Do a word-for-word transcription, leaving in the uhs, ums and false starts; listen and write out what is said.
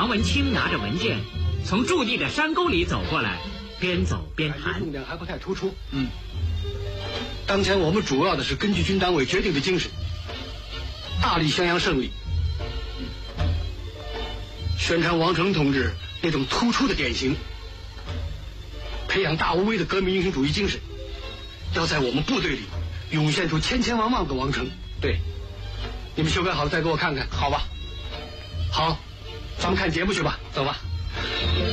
王文清拿着文件从驻地的山沟里走过来，边走边谈。 重点还不太突出。嗯。当前我们主要的是根据军单位决定的精神，大力宣扬胜利，宣传王成同志那种突出的典型，培养大无畏的革命英雄主义精神，要在我们部队里涌现出千千万万个王成。对，你们修改好了再给我看看，好吧？好，咱们看节目去吧，走吧。